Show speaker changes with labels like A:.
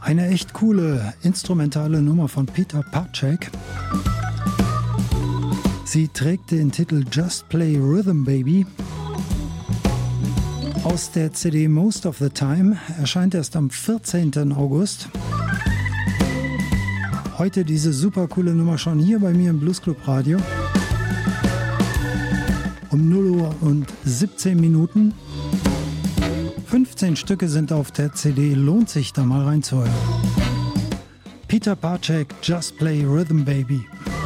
A: Eine echt coole instrumentale Nummer von Peter Parcek. Sie trägt den Titel Just Play Rhythm Baby. Aus der CD Most of the Time, erscheint erst am 14. August. Heute diese super coole Nummer schon hier bei mir im Blues Club Radio. Um 0 Uhr und 17 Minuten. 15 Stücke sind auf der CD, lohnt sich da mal reinzuhören. Peter Parcek, Just Play Rhythm Baby.